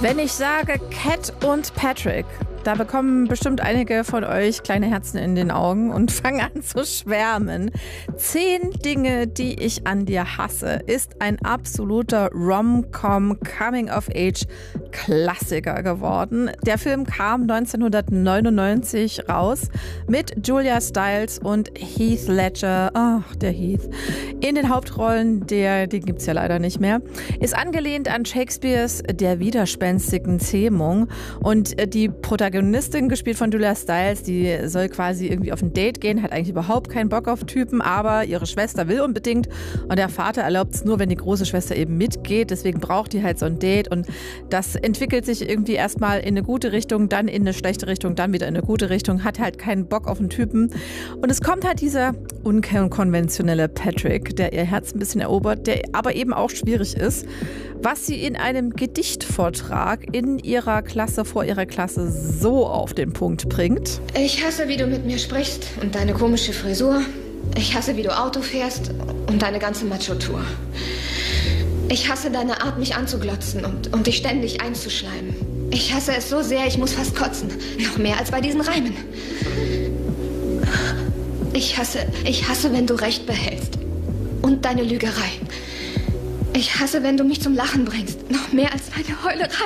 Wenn ich sage Cat und Patrick, da bekommen bestimmt einige von euch kleine Herzen in den Augen und fangen an zu schwärmen. 10 Dinge, die ich an dir hasse, ist ein absoluter Rom-Com Coming-of-Age-Klassiker geworden. Der Film kam 1999 raus mit Julia Stiles und Heath Ledger. Ach, der Heath. In den Hauptrollen, den gibt's ja leider nicht mehr. Ist angelehnt an Shakespeares Der widerspenstigen Zähmung. Und die Protagonistin, gespielt von Julia Stiles, die soll quasi irgendwie auf ein Date gehen, hat eigentlich überhaupt keinen Bock auf Typen, aber ihre Schwester will unbedingt und der Vater erlaubt es nur, wenn die große Schwester eben mitgeht. Deswegen braucht die halt so ein Date und das entwickelt sich irgendwie erstmal in eine gute Richtung, dann in eine schlechte Richtung, dann wieder in eine gute Richtung, hat halt keinen Bock auf einen Typen. Und es kommt halt dieser unkonventionelle Patrick, der ihr Herz ein bisschen erobert, der aber eben auch schwierig ist, was sie in einem Gedichtvortrag in ihrer Klasse, vor ihrer Klasse so auf den Punkt bringt. Ich hasse, wie du mit mir sprichst und deine komische Frisur. Ich hasse, wie du Auto fährst und deine ganze Macho-Tour. Ich hasse deine Art, mich anzuglotzen und dich ständig einzuschleimen. Ich hasse es so sehr, ich muss fast kotzen. Noch mehr als bei diesen Reimen. Ich hasse, wenn du Recht behältst. Und deine Lügerei. Ich hasse, wenn du mich zum Lachen bringst. Noch mehr als deine Heulerei.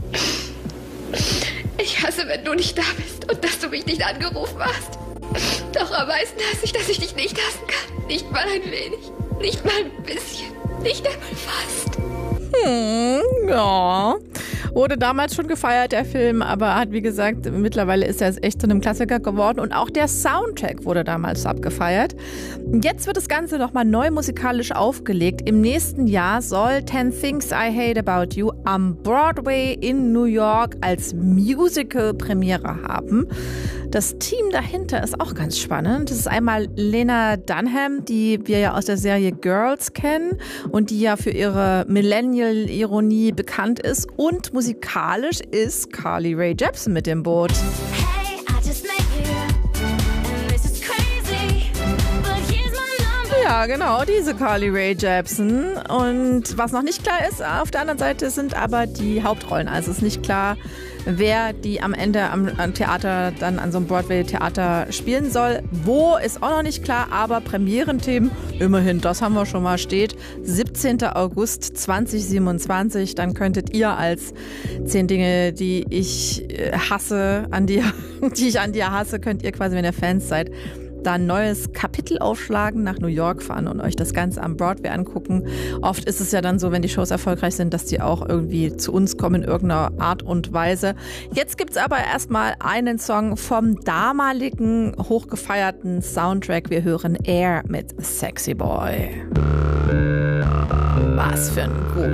Ich hasse, wenn du nicht da bist und dass du mich nicht angerufen hast. Doch am meisten hasse ich, dass ich dich nicht hassen kann. Nicht mal ein wenig. Nicht mal ein bisschen. Nicht einmal fast. Ja. Wurde damals schon gefeiert, der Film, aber hat, wie gesagt, mittlerweile ist er echt zu einem Klassiker geworden und auch der Soundtrack wurde damals abgefeiert. Jetzt wird das Ganze nochmal neu musikalisch aufgelegt. Im nächsten Jahr soll 10 Things I Hate About You am Broadway in New York als Musical-Premiere haben. Das Team dahinter ist auch ganz spannend. Das ist einmal Lena Dunham, die wir ja aus der Serie Girls kennen und die ja für ihre Millennial-Ironie bekannt ist. Und musikalisch ist Carly Rae Jepsen mit dem Boot. Ja, genau, diese Carly Rae Jepsen. Und was noch nicht klar ist, auf der anderen Seite sind aber die Hauptrollen. Also es ist nicht klar, wer die am Ende am Theater, dann an so einem Broadway-Theater spielen soll. Wo, ist auch noch nicht klar, aber Premierenthemen, immerhin, das haben wir schon mal, steht 17. August 2027. Dann könntet ihr als 10 Dinge, die ich hasse an dir, die ich an dir hasse, könnt ihr quasi, wenn ihr Fans seid, da ein neues Kapitel aufschlagen, nach New York fahren und euch das Ganze am Broadway angucken. Oft ist es ja dann so, wenn die Shows erfolgreich sind, dass die auch irgendwie zu uns kommen in irgendeiner Art und Weise. Jetzt gibt's aber erstmal einen Song vom damaligen hochgefeierten Soundtrack. Wir hören Air mit Sexy Boy. Was für ein